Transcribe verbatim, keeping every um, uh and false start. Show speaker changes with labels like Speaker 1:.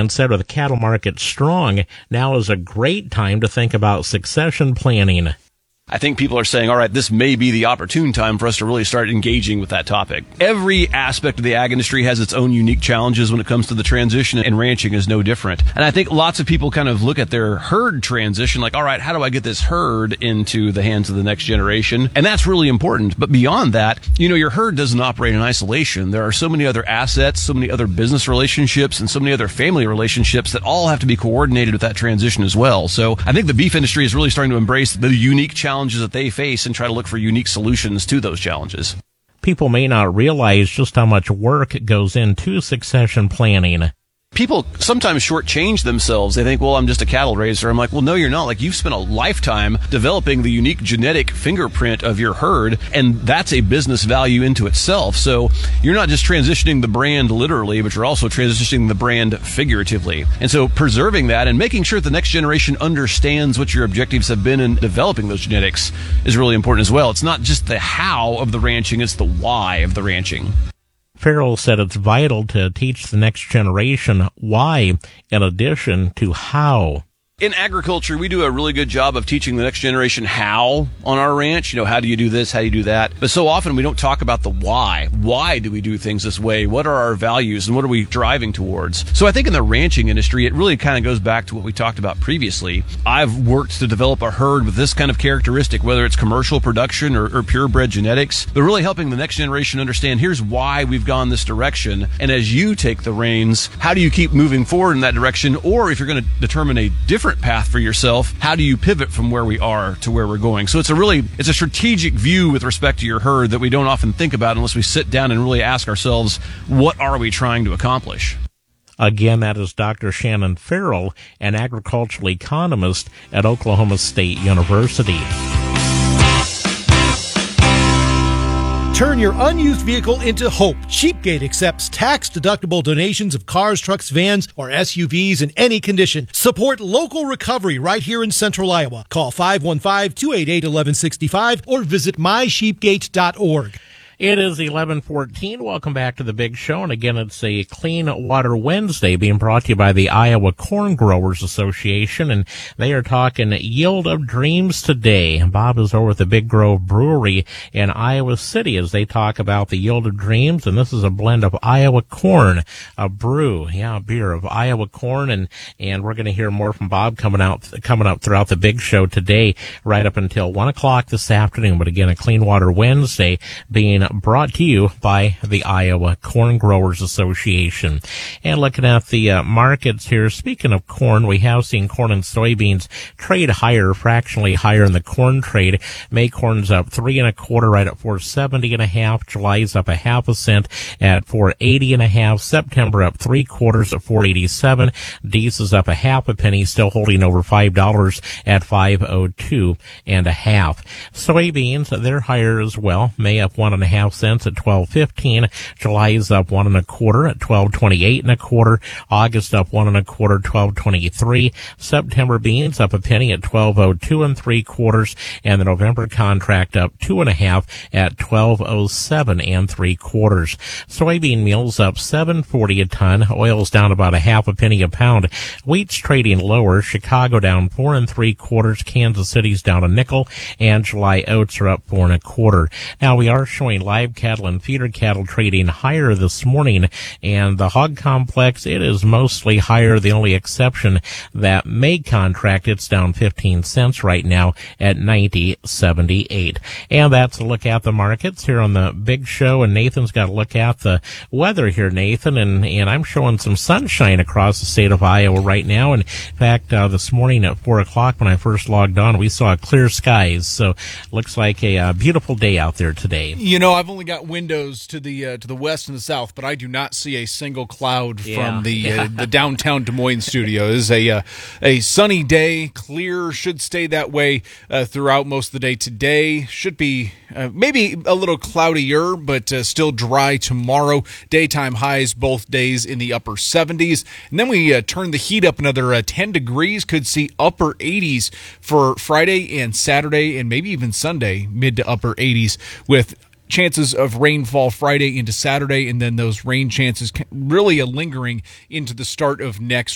Speaker 1: and said with the cattle market strong, now is a great time to think about succession planning.
Speaker 2: I think people are saying, all right, this may be the opportune time for us to really start engaging with that topic. Every aspect of the ag industry has its own unique challenges when it comes to the transition, and ranching is no different. And I think lots of people kind of look at their herd transition like, all right, how do I get this herd into the hands of the next generation? And that's really important. But beyond that, you know, your herd doesn't operate in isolation. There are so many other assets, so many other business relationships, and so many other family relationships that all have to be coordinated with that transition as well. So I think the beef industry is really starting to embrace the unique challenges challenges that they face and try to look for unique solutions to those challenges.
Speaker 1: People may not realize just how much work goes into succession planning.
Speaker 2: People sometimes shortchange themselves. They think, well, I'm just a cattle raiser. I'm like, well, no, you're not. Like, you've spent a lifetime developing the unique genetic fingerprint of your herd, and that's a business value into itself. So you're not just transitioning the brand literally, but you're also transitioning the brand figuratively. And so preserving that and making sure the next generation understands what your objectives have been in developing those genetics is really important as well. It's not just the how of the ranching, it's the why of the ranching.
Speaker 1: Farrell said it's vital to teach the next generation why in addition to how.
Speaker 2: In agriculture, we do a really good job of teaching the next generation how on our ranch. You know, how do you do this? How do you do that? But so often we don't talk about the why. Why do we do things this way? What are our values and what are we driving towards? So I think in the ranching industry, it really kind of goes back to what we talked about previously. I've worked to develop a herd with this kind of characteristic, whether it's commercial production or, or purebred genetics, but really helping the next generation understand here's why we've gone this direction. And as you take the reins, how do you keep moving forward in that direction? Or if you're going to determine a different path for yourself, how do you pivot from where we are to where we're going? So it's a really, it's a strategic view with respect to your herd that we don't often think about unless we sit down and really ask ourselves, what are we trying to accomplish?
Speaker 1: Again, that is Doctor Shannon Farrell, an agricultural economist at Oklahoma State University.
Speaker 3: Turn your unused vehicle into hope. Sheepgate accepts tax-deductible donations of cars, trucks, vans, or S U Vs in any condition. Support local recovery right here in Central Iowa. Call five one five, two eight eight, one one six five or visit my sheepgate dot org.
Speaker 1: It is eleven fourteen. Welcome back to the Big Show. And again, it's a Clean Water Wednesday being brought to you by the Iowa Corn Growers Association. And they are talking Yield of Dreams today. Bob is over at the Big Grove Brewery in Iowa City as they talk about the Yield of Dreams. And this is a blend of Iowa corn, a brew, yeah, a beer of Iowa corn. And, and we're going to hear more from Bob coming out, coming up throughout the Big Show today, right up until one o'clock this afternoon. But again, a Clean Water Wednesday being brought to you by the Iowa Corn Growers Association. And looking at the uh, markets here, speaking of corn, we have seen corn and soybeans trade higher, fractionally higher in the corn trade. May corn's up three and a quarter, right at four seventy and a half. July's up a half a cent at four eighty and a half. September up three quarters at four eighty-seven. Diesel's up a half a penny, still holding over five dollars at five oh two and a half. Soybeans, they're higher as well. May up one and a half cents at twelve fifteen. July is up one and a quarter at twelve twenty-eight and a quarter. August up one and a quarter, twelve twenty-three. September beans up a penny at twelve oh two and three quarters, and the November contract up two and a half at twelve oh seven and three quarters. Soybean meal's up seven forty a ton. Oil's down about a half a penny a pound. Wheat's trading lower. Chicago down four and three quarters. Kansas City's down a nickel, and July oats are up four and a quarter. Now we are showing live cattle and feeder cattle trading higher this morning, and the hog complex, it is mostly higher. The only exception, that May contract, it's down fifteen cents right now at ninety seventy-eight. And that's a look at the markets here on the Big Show, and Nathan's got a look at the weather here, Nathan, and, and I'm showing some sunshine across the state of Iowa right now. And in fact, uh, this morning at four o'clock when I first logged on, we saw clear skies, so looks like a uh, beautiful day out there today.
Speaker 4: You know, I've only got windows to the uh, to the west and the south, but I do not see a single cloud
Speaker 1: Yeah.
Speaker 4: from the
Speaker 1: Yeah.
Speaker 4: uh, the downtown Des Moines studio. It is a uh, a sunny day, clear, should stay that way uh, throughout most of the day. Today should be uh, maybe a little cloudier, but uh, still dry tomorrow. Daytime highs both days in the upper seventies, and then we uh, turn the heat up another uh, ten degrees. Could see upper eighties for Friday and Saturday, and maybe even Sunday, mid to upper eighties with chances of rainfall Friday into Saturday, and then those rain chances really lingering into the start of next